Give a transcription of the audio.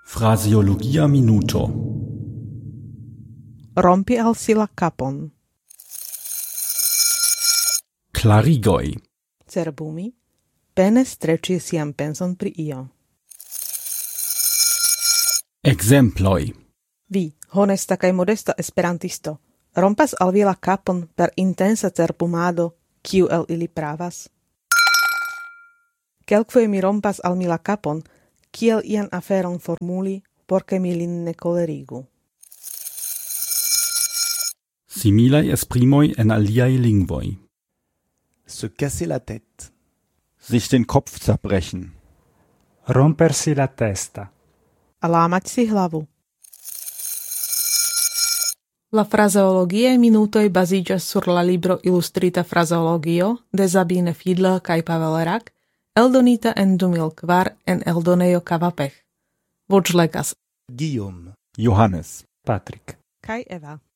Fraseologia minuto. Rompi al si la kapon. Klarigoj. Cerbumi. Bene streĉi sian penson pri io. Ekzemploj. Vi, honesta kaj modesta esperantisto, rompas al vi la kapon per intensa cerbumado, kiu el ili pravas? Kelkfoje mi rompas al mi la kapon, kiel ian aferon formuli, por ke mi lin ne kolerigu. Similaj esprimoj en aliaj lingvoj. Se casser la tête. Sich den Kopf zerbrechen. Rompersi la testa. Lámať si hlavu. La fraseologie minutoj baziĝas sur la libro Ilustrita fraseologio de Sabine Fiedler kaj Pavel Rak, eldonita en 2004 en eldonejo Kavapech. Voĉlegas Guillaume. Johannes. Patrick. kaj Eva.